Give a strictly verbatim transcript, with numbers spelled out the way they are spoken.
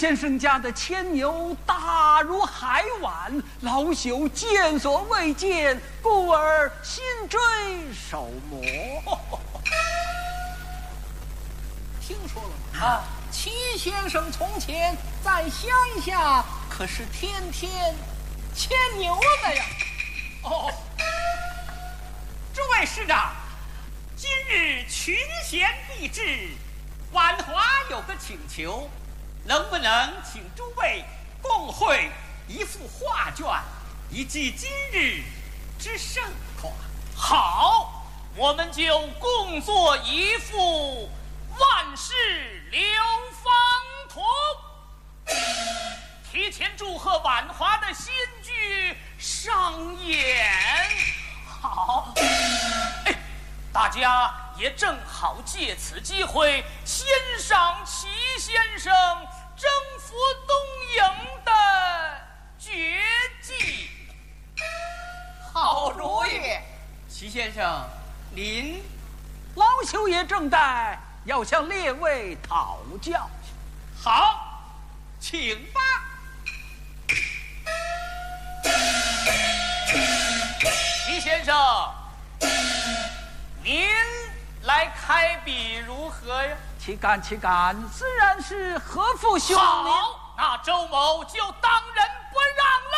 先生家的牵牛大如海碗，老朽见所未见，故而心追手磨。 听说了吗？啊，齐先生从前在乡下可是天天牵牛的呀。 哦，诸位师长，今日群贤毕至，婉华有个请求，能不能请诸位共绘一幅画卷，以记今日之盛况？ 好，我们就共作一幅万世流芳图。提前祝贺婉华的新剧上演。好，哎，大家也正好借此机会欣赏齐先生征服东瀛的绝技。 好主意，齐先生，您老朽也正待要向列位讨教。 好，请吧。 齐先生，您来开笔如何呀？ 岂敢岂敢，自然是何父兄弟。 好，那周某就当仁不让了。